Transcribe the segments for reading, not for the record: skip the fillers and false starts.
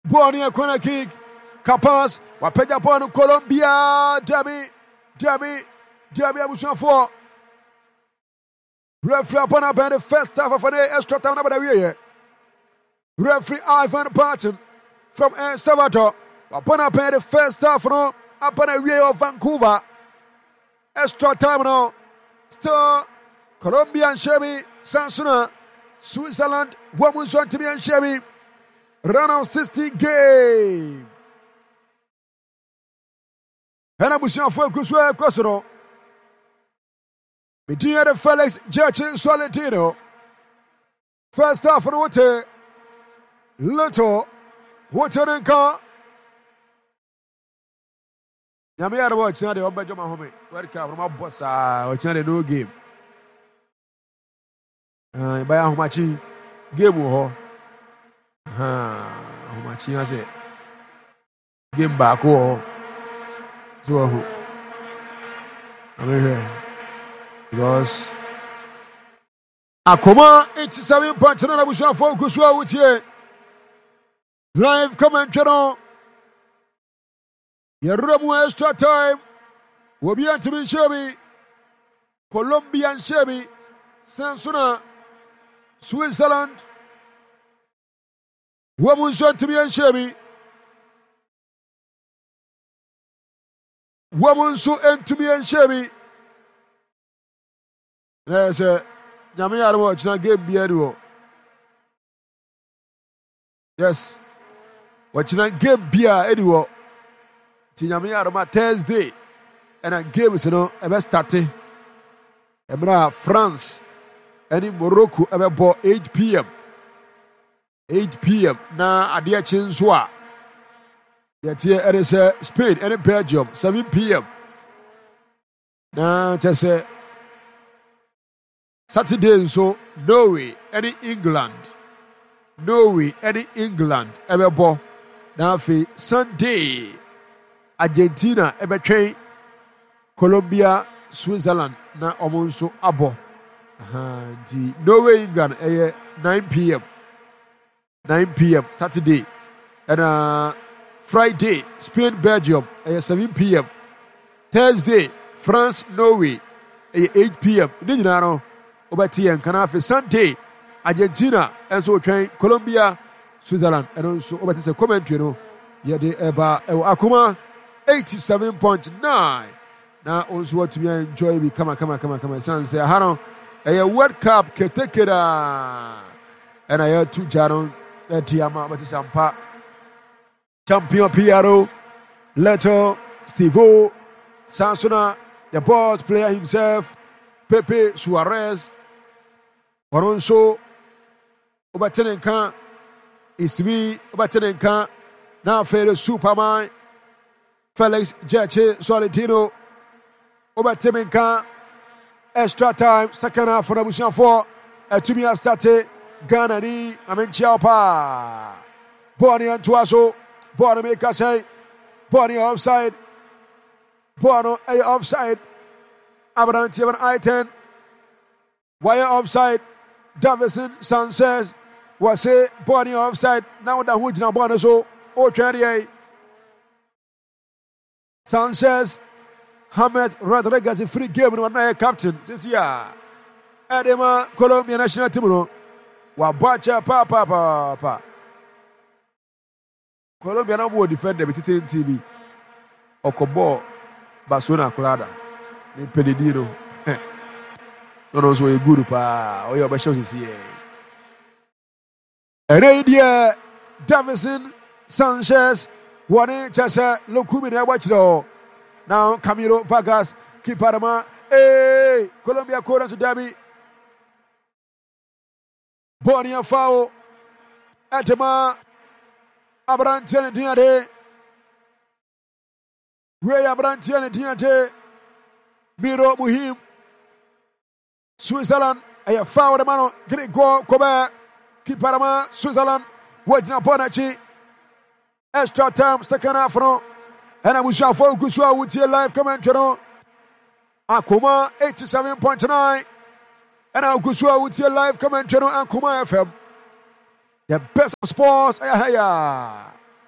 Bornia corner kick. Capas. Wapeja Bono Colombia. Derby Abushon 4. Referee upon up in the first half of the extra time about the way. Referee Ivan Barton from El Salvador. Upon up in the first half from up on the way of Vancouver. Extra time now. Still Colombia and Chevy. Sansuna. Switzerland. Women's want to be and Chevy. Run of 60 game. And Abushon 4 Kuswa. Media de Felix Jachin Solentino. First half for Water. Little Water and car. Yamia watch now the Obajama Home. Welcome from our boss. Watch now the no game. By how much game ho. How much he has it. Game back ho. So I'm here. Because Akoma 87.9 Abushan focus with you. Live commentary on Yerumu extra time. Will be to be Shelby, Colombian Shelby, Sansuna, Switzerland. Women's want to be in Shelby. Women's want to be in Shelby. Yes, Yami watch na game biado. Yes. Watch na game bia ediwo. Ti Yami Aroma Thursday. And a game is no ebe start. Emra France and Morocco ebe 8 p.m. 8 p.m. na adia chinswa. Yet here it is Spain and Belgium 7 p.m. Na just say Saturday, so Norway, any England. Ebebo. Now, Sunday, Argentina, Ebetrain, Colombia, Switzerland, na Omonso Abo. Norway, England, 9 p.m. 9 p.m. Saturday. And Friday, Spain, Belgium, 7 p.m. Thursday, France, Norway, 8 p.m. Did you know? Obati and Canafe Sunday, Argentina, and so train Colombia, Switzerland, and also Obati is a commentary. No, Yade Eba Akuma 87.9. Now, also what to be enjoy me. Come on, son. Say, Hano, a World Cup, Ketekeda, and I had 2 Jaron, Tiama, Batisampa, Champion Piero, Leto, Steve-O, Sansona, the boss player himself, Pepe Suarez. Oronso Obatenenka Ismi Obatenenka now Fede Superman Felix Jeche Solentino Obatenenka extra time second half for Abushan 4 Tumia started Ghana ni Amenchiapa Boni Antuaso Boni Mekase Boni offside Bono A offside Abranti an I-10 wire offside Davison Sanchez was a body offside. Now the Hood now bonus so 28 Sanchez James Rodriguez a free game with one captain this year. Edema Colombia national team. Wabacha papa. Colombia now will defend the TV. Okobo Barcelona Colada. In Pedidino. No, so a good pa. Or your best is here. And idea Davison Sanchez. One Chasa Locumina watch though. Now Camilo Vargas keep Panama. Hey, Colombia corner to Derby. Bonia foul. Atema Abrantian Diade. Ray Abrantian Diade. Miro Muhim. Switzerland, a foul the man, Great goal, Kobe, keep Panama, Switzerland, Wajna Bonachi, extra time, second half, and I will shout for Gusua with your live commentary. Akuma 87.9, and I will Gusua with your live commentary on Akuma FM. The best of sports,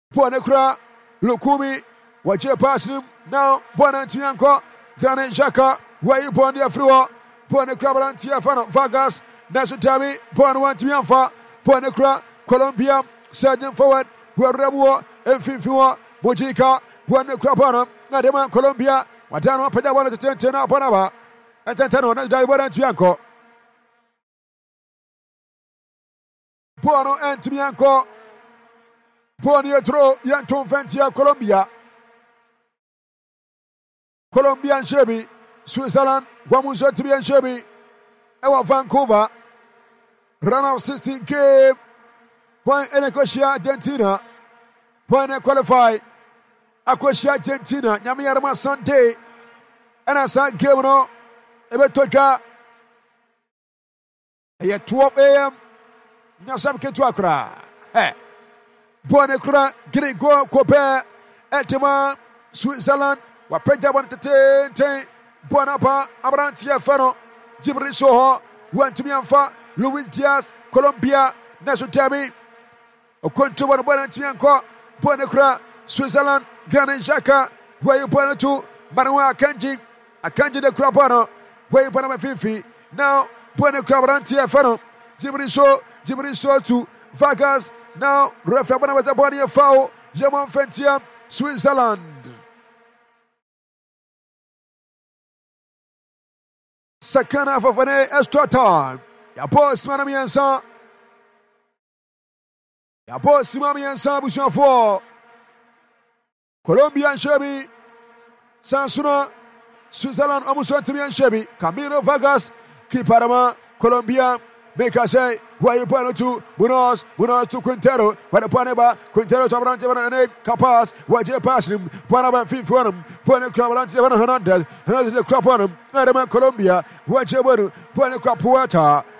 Bonekra, Lukumi, Wache passing now, Bonantianco, Granit Xhaka, where you born the Fluor, Bonekra Brantia Fano, Vargas, Nasutami, Bonwantianfa, Bonekra, Colombia, Sergeant forward, Huarabuo, Enfifua, Bojika, Bonekra Bonam, Nadema, Colombia, Matano, Pedawana, 10 Panama, and Tantano, Bonantianco. Bono Antimianco. Ponietro Yanton Ventia Colombia. Colombian Shebi, Switzerland, Guamuso Tibian Shebi, Ewa Vancouver, run of 16 game. Point Enecosia Argentina. Point qualify. Aquasia Argentina, Yamiarama Sunday. And I saw game no Ebetoja. At 12 a.m. Nyasam Ketuakra. Hey. Bonekra, Grego, Cope, Etima, Switzerland, Wapeja Bonte, Bonapa, Abrantia Fano, Jibril Soho, Wantumianfa, Luis Diaz, Colombia, Nasutabi, Okonto Bonantianco, Bonekra, Switzerland, Granit Xhaka, where you point to Manuel Akanji de Crabano, where you point Fifi, now Bonekra Brantia Fano, Jibril So to Vargas. Now, referee was a body of foul. German Fentia, Switzerland. Second half of an extra time. Yapo Simami and Sa. Yapo Simami and Sa Bushan 4. Colombia and Shebi. Sansuna. Switzerland Amusan Timi and Shebi. Camilo Vargas. Kiparama. Colombia. Make us say, why you point to Bunos to Quintero, when the Paneba, Quintero to Abrante, Capas, why you pass him, Panaba Fifonum, Point Cabrante, Hernandez, the crop on him, Colombia, why you point Capuata,